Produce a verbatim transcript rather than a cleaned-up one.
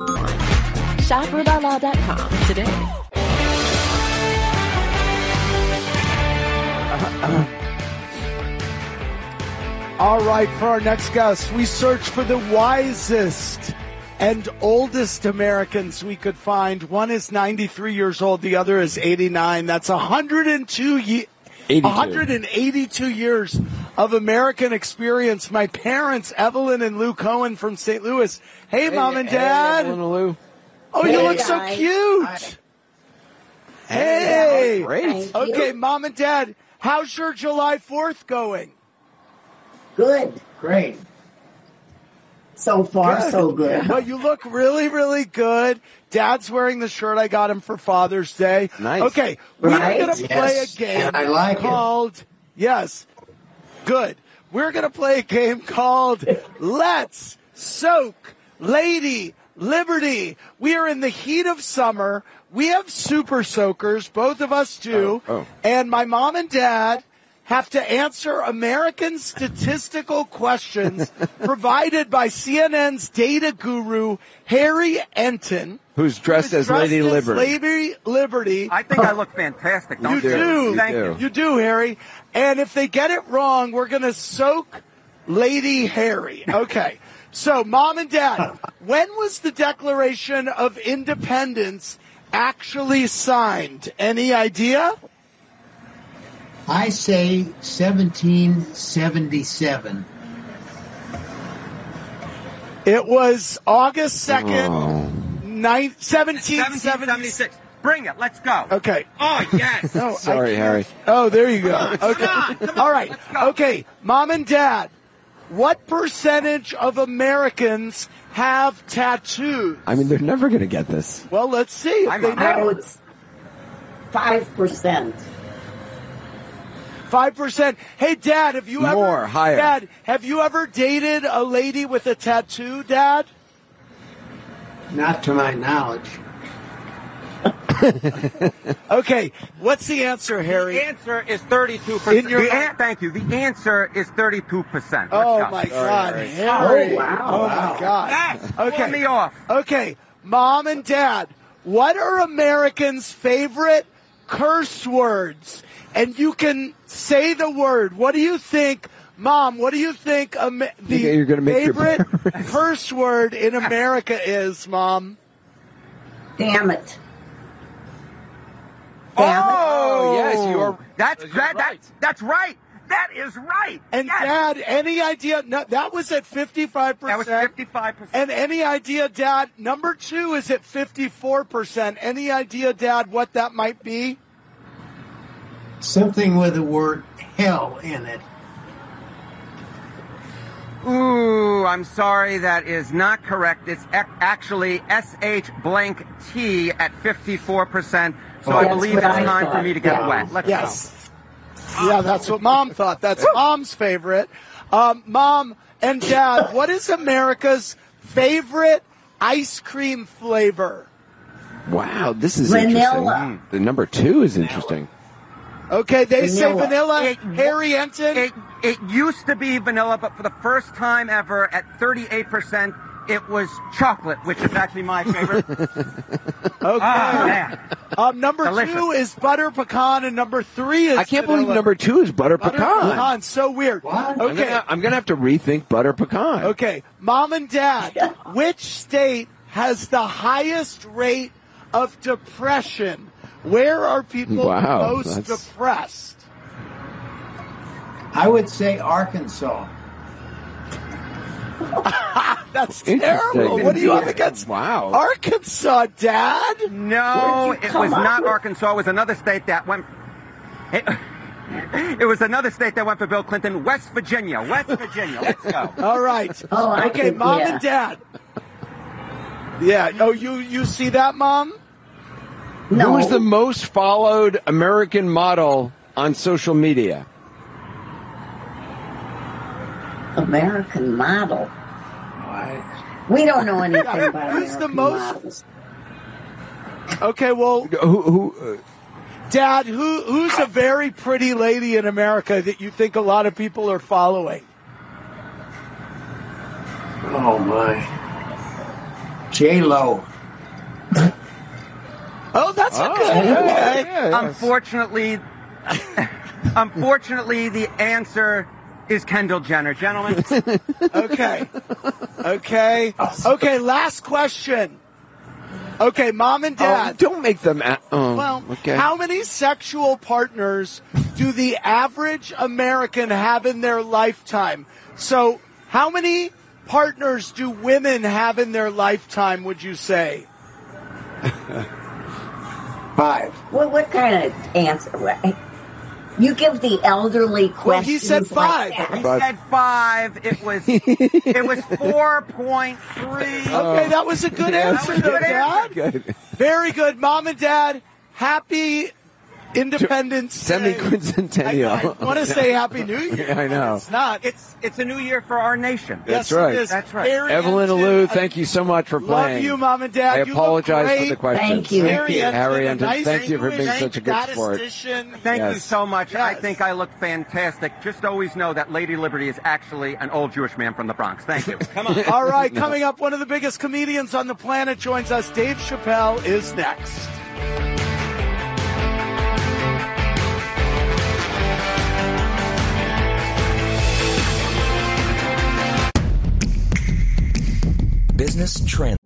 Shop Rhubarb Law dot com today. All right, for our next guest, we search for the wisest and oldest Americans we could find. One is ninety-three years old, the other is eighty-nine. That's one hundred two ye- one hundred eighty-two years of American experience. My parents, Evelyn and Lou Cohen from Saint Louis. Hey, hey Mom and Dad. Hey, Evelyn and Lou. Oh, hey, you look guys. so cute. Hi. Hey. Yeah, great. Okay, Mom and Dad, how's your July fourth going? Good. Great. So far, good. so good. Well, you look really, really good. Dad's wearing the shirt I got him for Father's Day. Nice. Okay, we're right? going to play yes. a game I like called, it. yes, good. We're going to play a game called Let's Soak Lady Liberty. We are in the heat of summer. We have super soakers, both of us do. Oh, oh. And my mom and dad have to answer American statistical questions provided by C N N's data guru, Harry Enton. Who's dressed who's as Lady as Liberty. Lady Liberty. I think I look fantastic, don't You you? do. Thank You you. do. You do, Harry. And if they get it wrong, we're going to soak Lady Harry. Okay. So, Mom and Dad, when was the Declaration of Independence actually signed? Any idea? I say seventeen seventy-seven. It was August second, Oh. nine, seventeen seventy-six. seventeen seventy-six. Bring it. Let's go. Okay. Oh, yes. No, I Sorry, can't- Harry. Oh, there you go. Okay. on, come on, All right. let's go. Okay. Mom and Dad, what percentage of Americans have tattoos? I mean, they're never going to get this. Well, let's see if I'm they on I know. would five percent. Five percent. Hey, Dad, have you ever More, higher. Dad, have you ever dated a lady with a tattoo, Dad? Not to my knowledge. Okay. What's the answer, Harry? The answer is thirty-two percent. In your- the an- thank you. The answer is thirty-two percent. Oh my God, Harry. Harry! Oh, wow. Oh Wow. my God! Yes. Okay. Pull me off. Okay, Mom and Dad, what are Americans' favorite curse words? And you can say the word. What do you think, Mom? What do you think um, the You're gonna make your favorite parents- curse word in America is, Mom? Damn it. Damn Oh, yes, you are- That's you're that, right. That's that's right. That is right. And yes. Dad, any idea? No, that was at fifty-five That was percent. fifty-five percent. And any idea, Dad? Number two is at fifty-four percent. Any idea, Dad, what that might be? Something with the word hell in it. Ooh, I'm sorry, that is not correct. It's ac- actually S H blank T at fifty-four percent. So Oh, I that's believe what it's I time thought. for me to get Yeah. wet. Let's Yes. Yeah, that's what Mom thought. That's Mom's favorite. Um, Mom and Dad, what is America's favorite ice cream flavor? Wow, this is Vanilla. interesting. The number two is interesting. Okay, they say Vanilla. vanilla. It- Harry Enton. It, it used to be vanilla, but for the first time ever at thirty-eight percent, it was chocolate, which is actually my favorite. Okay. Ah, man. Um, number Delicious. two is butter pecan, and number three is I can't believe vanilla. number two is butter, butter pecan. pecan. So weird. What? I'm Okay. gonna, I'm gonna have to rethink butter pecan. Okay, Mom and Dad, which state has the highest rate of depression? Where are people Wow, most that's- depressed? I would say Arkansas. That's Interesting. terrible. What do you have against Wow. Arkansas, Dad? No, Where'd you it come was up not with- Arkansas. It was another state that went. It, it was another state that went for Bill Clinton. West Virginia. West Virginia. Let's go. All right. Oh, I okay, could- Mom yeah. and Dad. Yeah. Oh, you you see that, Mom? No. Who is the most followed American model on social media? American model? I, We don't know anything about Who's the American most- models. Okay, well, Who? who uh, Dad, who who's a very pretty lady in America that you think a lot of people are following? oh my. J-Lo. Oh, that's a Oh, good. yeah, Okay. yeah, yeah. Unfortunately, unfortunately, the answer is Kendall Jenner, gentlemen. Okay. Okay. Okay, last question. Okay, mom and Oh, dad. don't make them. A- oh, Well, okay. how many sexual partners do the average American have in their lifetime? So, how many partners do women have in their lifetime, would you say? Five. What, what kind of answer? What- You give the elderly questions. Well, he said like five. that. He Five. said five. It was it was four point three. Okay, that was a good answer, was a though, good Dad. Good. Very good. Mom and Dad, happy Independence Day. Semi-quincentennial. I, I want to say Happy New Year. Yeah, I know. It's not. It's it's a new year for our nation. That's Yes, right. It is. That's right. Harry Evelyn and Alou, Tim, thank you so much for Love playing. you, Mom and Dad. I You look apologize for great. the questions. Thank you. Harry Enton, Harry a Enton, nice thank you for being English such a good sport. statistician. Thank you Yes. so much. I Yes. think I look fantastic. Just always know that Lady Liberty is actually an old Jewish man from the Bronx. Thank you. Come on. All right, coming up, one of the biggest comedians on the planet joins us. Dave Chappelle is next. Business Trends.